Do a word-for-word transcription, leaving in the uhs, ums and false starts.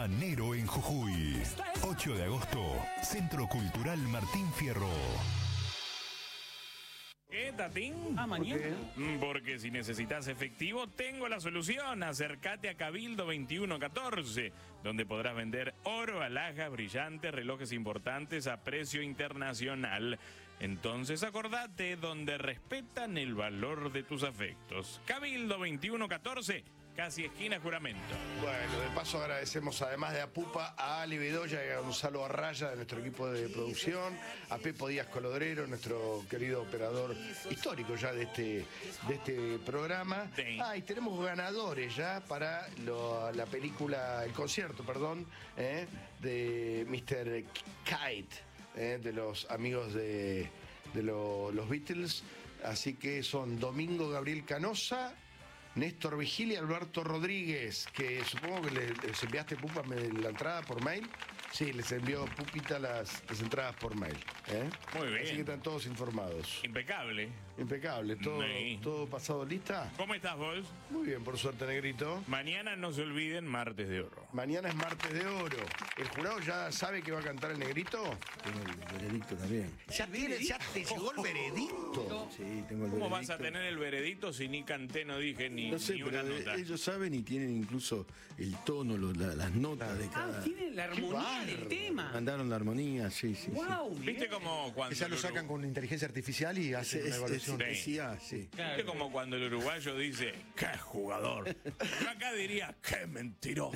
Manero en Jujuy. ocho de agosto, Centro Cultural Martín Fierro. ¿Qué, Tatín? Ah, mañana. ¿Por Porque si necesitas efectivo, tengo la solución. Acércate a Cabildo veintiuno catorce, donde podrás vender oro, alhajas, brillantes, relojes importantes a precio internacional. Entonces acordate, donde respetan el valor de tus afectos. Cabildo veintiuno catorce, casi esquina Juramento. Bueno, de paso agradecemos además de a Pupa, a Ali Bedoya y a Gonzalo Arraya de nuestro equipo de producción, a Pepo Díaz Colodrero, nuestro querido operador histórico ya de este, de este programa. Sí. Ah, y tenemos ganadores ya para lo- la película, el concierto, perdón, eh, de mister Kite, eh, de los amigos de, de lo- los Beatles. Así que son Domingo Gabriel Canosa, Néstor Vigil y Alberto Rodríguez, que supongo que le- les enviaste, Pupa, me- la entrada por mail. Sí, les envió Pupita las, las entradas por mail. ¿eh? Muy bien. Así que están todos informados. Impecable. Impecable, todo, Sí. todo pasado lista. ¿Cómo estás vos? Muy bien, por suerte, Negrito. Mañana no se olviden, martes de oro. Mañana es martes de oro. ¿El jurado ya sabe que va a cantar el Negrito? Tengo el veredicto también. ¿Ya, tiene, ya te llegó el veredicto? Sí, tengo el ¿Cómo veredicto. vas a tener el veredicto si ni canté, no dije ni, No sé, ni pero una eh, nota? ellos saben y tienen incluso el tono, lo- la- las notas de Ah, cada... tiene la armonía del bárbaro. tema. Mandaron la armonía, sí, sí. Wow, ¿Viste como cuando Ya lo el sacan Uru- con inteligencia artificial y Sí. hacen Es, una es, evaluación. es- sí, ah, sí. ¿Viste como cuando el uruguayo dice, qué jugador? Yo acá diría, qué mentiroso.